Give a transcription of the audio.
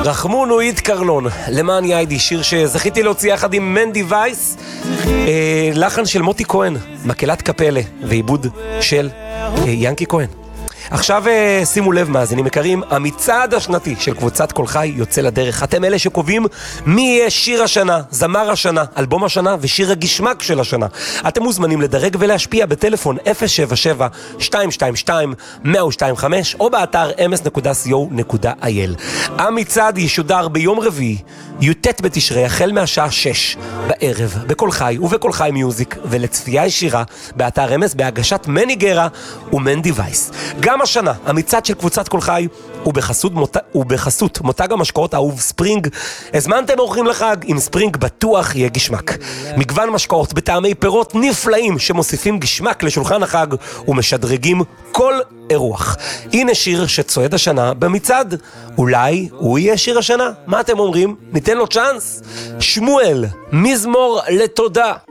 רחמונו אית קרלון, למען יעדי, שיר שזכיתי להוציא יחד עם מנדי וייס, לחן של מוטי כהן, מקהלת קפלה ועיבוד של ינקי כהן. עכשיו שימו לב מאזינים יקרים, המצעד השנתי של קבוצת כל חי יוצא לדרך. אתם אלה שקובעים מי יהיה שיר השנה, זמר השנה, אלבום השנה ושיר הגשמק של השנה. אתם מוזמנים לדרג ולהשפיע בטלפון 077-222-1025 או באתר ms.co.il. המצעד ישודר ביום רביעי, י"ט בתשרי, החל מהשעה 6 בערב, בכל חי ובכל חי מיוזיק, ולצפייה ישירה באתר אמס בהגשת מני גרה ומנדי וייס. גם השנה, המצעד של קבוצת כל חי הוא בחסות מותג המשקאות האהוב ספרינג. הזמנתם אורחים לחג, עם ספרינג בטוח יהיה גשמק. מגוון משקאות בטעמי פירות נפלאים שמוסיפים גשמק לשולחן החג ומשדרגים כל אירוח. הנה שיר שצועד השנה במצעד. אולי הוא יהיה שיר השנה? מה אתם אומרים? ניתן לו צ'אנס? שמואל, מזמור לתודה.